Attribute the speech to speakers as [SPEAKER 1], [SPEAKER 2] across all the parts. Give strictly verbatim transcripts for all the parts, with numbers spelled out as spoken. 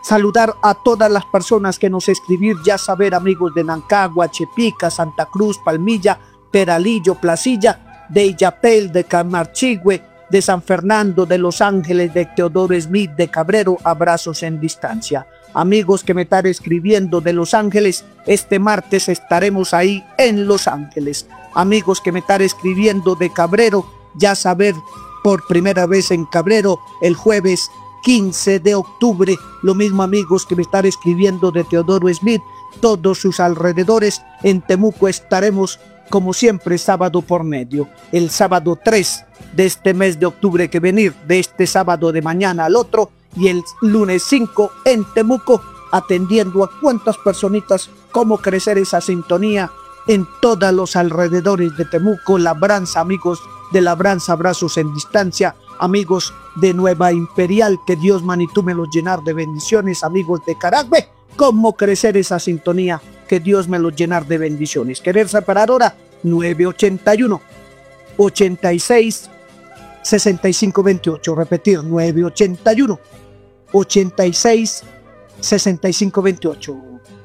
[SPEAKER 1] Saludar a todas las personas que nos escribir, ya saber, amigos de Nancagua, Chepica, Santa Cruz, Palmilla, Peralillo, Placilla, de Illapel, de Camarchigüe, de San Fernando, de Los Ángeles, de Teodoro Smith, de Cabrero, abrazos en distancia. Amigos que me están escribiendo de Los Ángeles, este martes estaremos ahí en Los Ángeles. Amigos que me están escribiendo de Cabrero, ya saber, por primera vez en Cabrero, el jueves quince de octubre. Lo mismo amigos que me están escribiendo de Teodoro Smith, todos sus alrededores. En Temuco estaremos como siempre sábado por medio. El sábado tres de este mes de octubre que venir, de este sábado de mañana al otro, y el lunes cinco en Temuco, atendiendo a cuantas personitas, cómo crecer esa sintonía en todos los alrededores de Temuco. Labranza, amigos de Labranza, abrazos en distancia. Amigos de Nueva Imperial, que Dios Manitú me los llenar de bendiciones. Amigos de Caragüe, cómo crecer esa sintonía, que Dios me los llenar de bendiciones. Querer separar ahora, nueve ochenta y uno, ochenta y seis, sesenta y cinco veintiocho. Repetir, nueve ochenta y uno, ochenta y seis, sesenta y cinco veintiocho.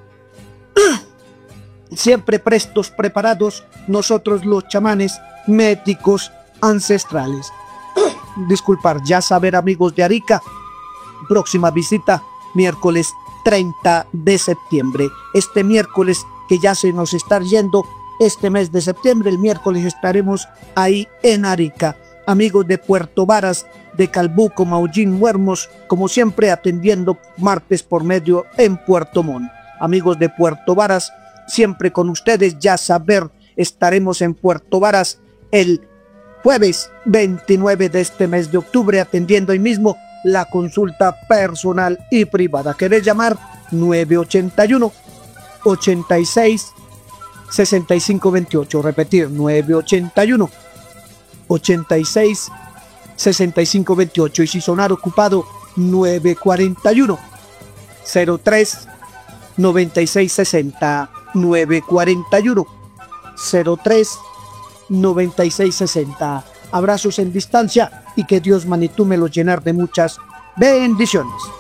[SPEAKER 1] Siempre prestos, preparados, nosotros los chamanes médicos ancestrales. Disculpar, ya saber, amigos de Arica, próxima visita miércoles treinta de septiembre. Este miércoles que ya se nos está yendo este mes de septiembre, el miércoles estaremos ahí en Arica. Amigos de Puerto Varas, de Calbuco, Maullín, Muermos, como siempre atendiendo martes por medio en Puerto Montt. Amigos de Puerto Varas, siempre con ustedes, ya saber, estaremos en Puerto Varas el jueves veintinueve de este mes de octubre, atendiendo ahí mismo la consulta personal y privada. ¿Querés llamar? nueve ochenta y uno, ochenta y seis, sesenta y cinco veintiocho. Repetir, nueve ochenta y uno, ochenta y seis, sesenta y cinco veintiocho. Y si sonar ocupado, nueve cuarenta y uno, cero tres, noventa y seis sesenta. nueve cuarenta y uno, cero tres, noventa y seis sesenta. Abrazos en distancia y que Dios Manitú me los llenar de muchas bendiciones.